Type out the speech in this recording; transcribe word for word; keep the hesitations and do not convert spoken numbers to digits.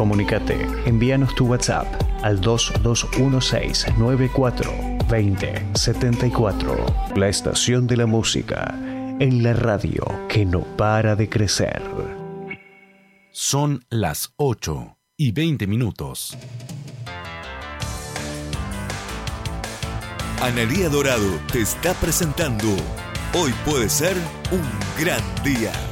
Comunícate, envíanos tu WhatsApp al dos dos uno seis nueve cuatro dos cero siete cuatro. La estación de la música en la radio que no para de crecer. Son las ocho y veinte minutos. Analía Dorado te está presentando Hoy puede ser un gran día.